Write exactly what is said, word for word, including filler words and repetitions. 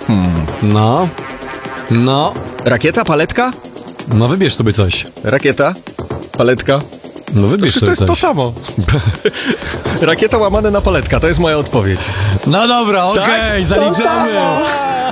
Hmm. No. No. Rakieta, paletka? No wybierz sobie coś. Rakieta, paletka. No wybierz To, to sobie jest to coś. samo. Rakieta łamane na paletka, to jest moja odpowiedź. No dobra, okej, Tak? zaliczamy. To samo!